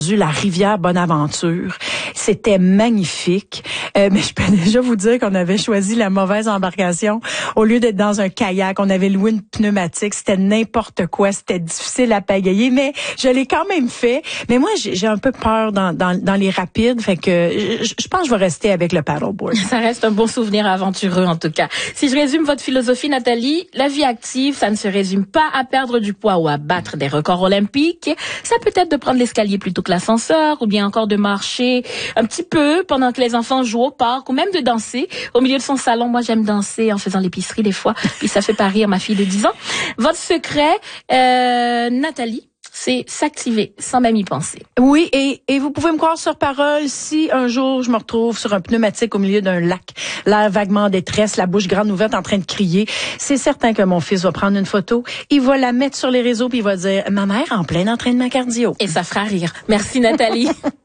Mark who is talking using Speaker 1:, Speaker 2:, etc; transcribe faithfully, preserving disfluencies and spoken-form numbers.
Speaker 1: la rivière Bonaventure. C'était magnifique. Euh, mais je peux déjà vous dire qu'on avait choisi la mauvaise embarcation. Au lieu d'être dans un kayak, on avait loué une pneumatique. C'était n'importe quoi. C'était difficile à pagayer, mais je l'ai quand même fait. Mais moi, j'ai, j'ai un peu peur dans, dans, dans les rapides. Fait que je, je pense que je vais rester avec le paddleboard.
Speaker 2: Ça reste un bon souvenir aventureux, en tout cas. Si je résume votre philosophie, Nathalie, la vie active, ça ne se résume pas à perdre du poids ou à battre des records olympiques. Ça peut être de prendre l'escalier plutôt que l'ascenseur, ou bien encore de marcher un petit peu pendant que les enfants jouent au parc, ou même de danser au milieu de son salon. Moi, j'aime danser en faisant l'épicerie des fois, puis ça fait pas rire ma fille de dix ans. Votre secret, euh, Nathalie, c'est s'activer sans même y penser.
Speaker 1: Oui, et, et vous pouvez me croire sur parole, si un jour je me retrouve sur un pneumatique au milieu d'un lac, l'air vaguement en détresse, la bouche grande ouverte en train de crier, c'est certain que mon fils va prendre une photo, il va la mettre sur les réseaux puis il va dire « Ma mère en plein entraînement cardio ».
Speaker 2: Et ça fera rire. Merci Nathalie.